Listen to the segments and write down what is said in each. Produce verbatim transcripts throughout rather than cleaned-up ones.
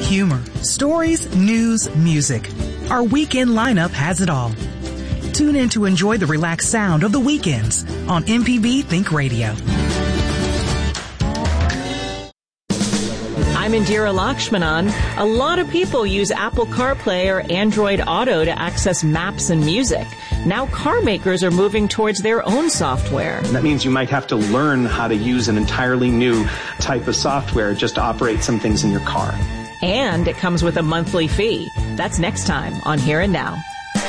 humor, stories, news, music. Our weekend lineup has it all. Tune in to enjoy the relaxed sound of the weekends on M P B Think Radio. I'm Indira Lakshmanan. A lot of people use Apple CarPlay or Android Auto to access maps and music. Now car makers are moving towards their own software. That means you might have to learn how to use an entirely new type of software just to operate some things in your car. And it comes with a monthly fee. That's next time on Here and Now.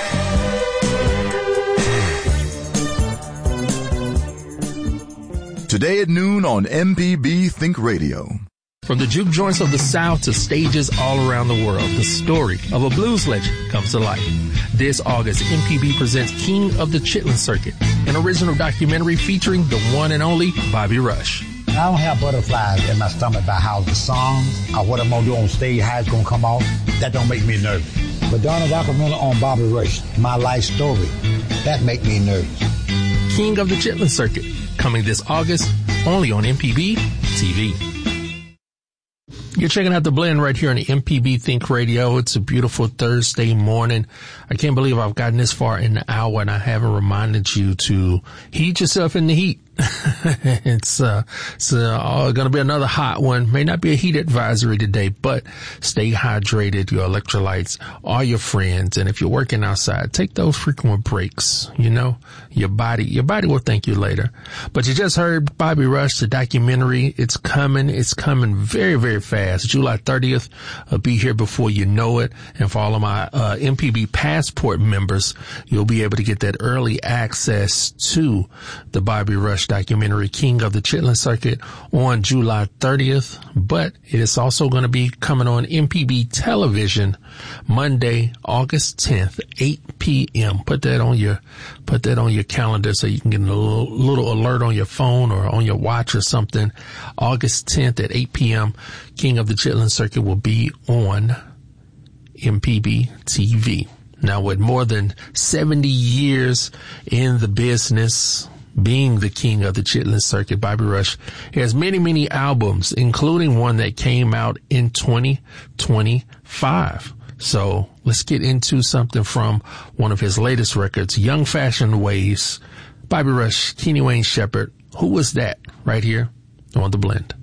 Today at noon on M P B Think Radio. From the juke joints of the South to stages all around the world, the story of a blues legend comes to life. This August, M P B presents King of the Chitlin Circuit, an original documentary featuring the one and only Bobby Rush. I don't have butterflies in my stomach about how the songs or what I'm going to do on stage, how it's going to come off. That don't make me nervous. But doing a documentary on Bobby Rush, my life story, that make me nervous. King of the Chitlin Circuit, coming this August, only on M P B T V. You're checking out The Blend right here on the M P B Think Radio. It's a beautiful Thursday morning. I can't believe I've gotten this far in the hour and I haven't reminded you to heat yourself in the heat. it's uh, it's uh, going to be another hot one. May not be a heat advisory today, but stay hydrated, your electrolytes, all your friends. And if you're working outside, take those frequent breaks. You know, your body, your body will thank you later. But you just heard Bobby Rush, the documentary. It's coming. It's coming very, very fast. July thirtieth. I'll be here before you know it. And for all of my uh, M P B Passport members, you'll be able to get that early access to the Bobby Rush documentary King of the Chitlin Circuit on July thirtieth, but it is also going to be coming on M P B television Monday, August tenth, eight p.m. Put that on your, put that on your calendar so you can get a little, little alert on your phone or on your watch or something. August tenth at eight p.m. King of the Chitlin Circuit will be on M P B T V. Now, with more than seventy years in the business, being the king of the Chitlin Circuit, Bobby Rush has many, many albums, including one that came out in twenty twenty-five. So let's get into something from one of his latest records, Young Fashioned Ways. Bobby Rush, Kenny Wayne Shepherd. Who was that? Right here on The Blend.